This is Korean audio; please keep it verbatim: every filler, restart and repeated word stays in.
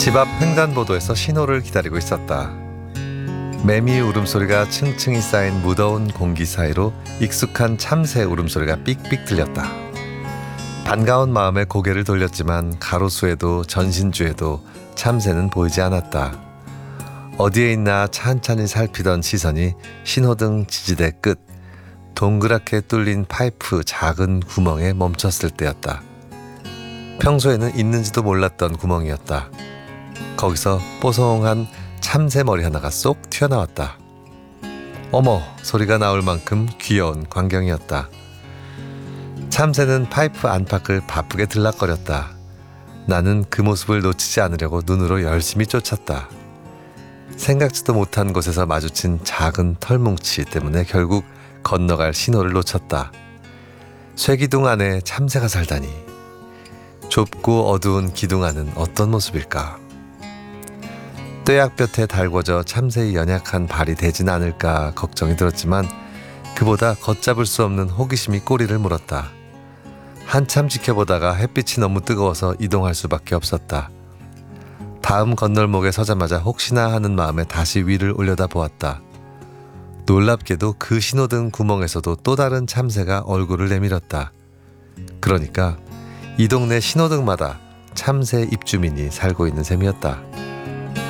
집 앞 횡단보도에서 신호를 기다리고 있었다. 매미 울음소리가 층층이 쌓인 무더운 공기 사이로 익숙한 참새 울음소리가 삑삑 들렸다. 반가운 마음에 고개를 돌렸지만 가로수에도 전신주에도 참새는 보이지 않았다. 어디에 있나 찬찬히 살피던 시선이 신호등 지지대 끝 동그랗게 뚫린 파이프 작은 구멍에 멈췄을 때였다. 평소에는 있는지도 몰랐던 구멍이었다. 거기서 뽀송한 참새 머리 하나가 쏙 튀어나왔다. 어머, 소리가 나올 만큼 귀여운 광경이었다. 참새는 파이프 안팎을 바쁘게 들락거렸다. 나는 그 모습을 놓치지 않으려고 눈으로 열심히 쫓았다. 생각지도 못한 곳에서 마주친 작은 털뭉치 때문에 결국 건너갈 신호를 놓쳤다. 쇠기둥 안에 참새가 살다니. 좁고 어두운 기둥 안은 어떤 모습일까? 뙤약볕에 달궈져 참새의 연약한 발이 되진 않을까 걱정이 들었지만 그보다 걷잡을 수 없는 호기심이 꼬리를 물었다. 한참 지켜보다가 햇빛이 너무 뜨거워서 이동할 수밖에 없었다. 다음 건널목에 서자마자 혹시나 하는 마음에 다시 위를 올려다보았다. 놀랍게도 그 신호등 구멍에서도 또 다른 참새가 얼굴을 내밀었다. 그러니까 이 동네 신호등마다 참새 입주민이 살고 있는 셈이었다.